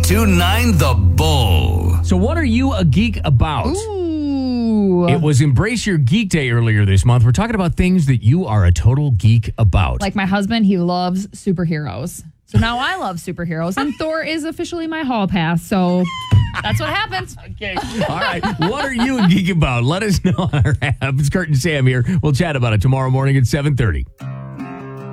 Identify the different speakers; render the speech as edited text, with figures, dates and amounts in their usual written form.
Speaker 1: 1029 The Bull.
Speaker 2: So what are you a geek about?
Speaker 3: Ooh.
Speaker 2: It was Embrace Your Geek Day earlier this month. We're talking about things that you are a total geek about.
Speaker 3: Like my husband, he loves superheroes. So now I love superheroes, and Thor is officially my hall pass. So that's what happens.
Speaker 2: Okay. All right. What are you a geek about? Let us know on our app. It's Kurt and Sam here. We'll chat about it tomorrow morning at 7:30.